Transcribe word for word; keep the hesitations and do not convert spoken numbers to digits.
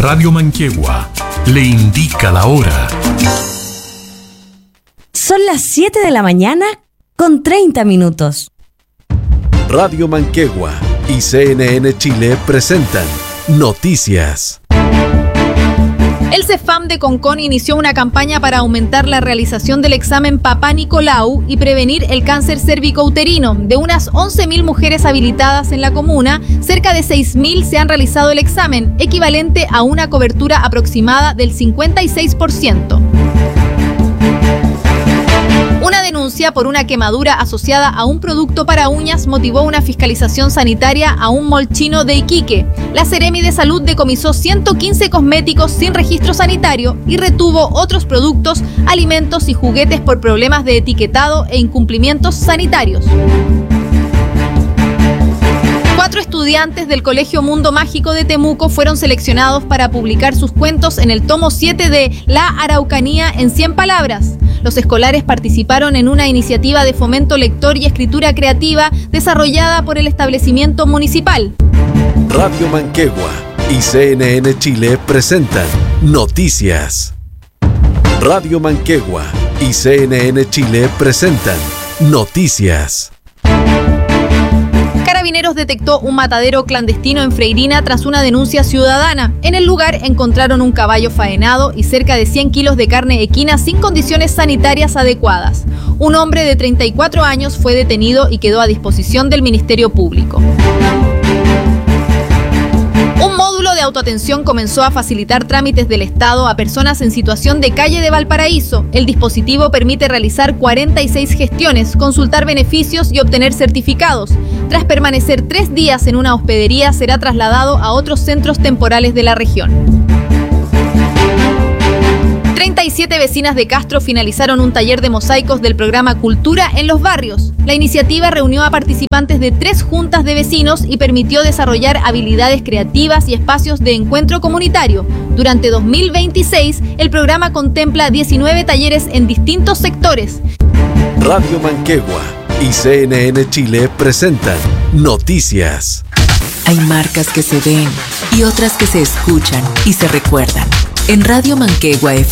Radio Manquehue le indica la hora. Son las siete de la mañana con treinta minutos. Radio Manquehue y C N N Chile presentan Noticias. El CEFAM de Concón inició una campaña para aumentar la realización del examen Papá Nicolau y prevenir el cáncer cérvico-uterino. De unas once mil mujeres habilitadas en la comuna, cerca de seis mil se han realizado el examen, equivalente a una cobertura aproximada del cincuenta y seis por ciento. Una denuncia por una quemadura asociada a un producto para uñas motivó una fiscalización sanitaria a un mall chino de Iquique. La Seremi de Salud decomisó ciento quince cosméticos sin registro sanitario y retuvo otros productos, alimentos y juguetes por problemas de etiquetado e incumplimientos sanitarios. Cuatro estudiantes del Colegio Mundo Mágico de Temuco fueron seleccionados para publicar sus cuentos en el tomo siete de La Araucanía en cien palabras. Los escolares participaron en una iniciativa de fomento lector y escritura creativa desarrollada por el establecimiento municipal. Radio Manquehue y C N N Chile presentan Noticias. Radio Manquehue y C N N Chile presentan Noticias. Carabineros detectó un matadero clandestino en Freirina tras una denuncia ciudadana. En el lugar encontraron un caballo faenado y cerca de cien kilos de carne equina sin condiciones sanitarias adecuadas. Un hombre de treinta y cuatro años fue detenido y quedó a disposición del Ministerio Público. Un módulo de autoatención comenzó a facilitar trámites del Estado a personas en situación de calle de Valparaíso. El dispositivo permite realizar cuarenta y seis gestiones, consultar beneficios y obtener certificados. Tras permanecer tres días en una hospedería, será trasladado a otros centros temporales de la región. treinta y siete vecinas de Castro finalizaron un taller de mosaicos del programa Cultura en los Barrios. La iniciativa reunió a participantes de tres juntas de vecinos y permitió desarrollar habilidades creativas y espacios de encuentro comunitario. Durante dos mil veintiséis, el programa contempla diecinueve talleres en distintos sectores. Radio Manquehue y C N N Chile presentan Noticias. Hay marcas que se ven y otras que se escuchan y se recuerdan. En Radio Manquehue F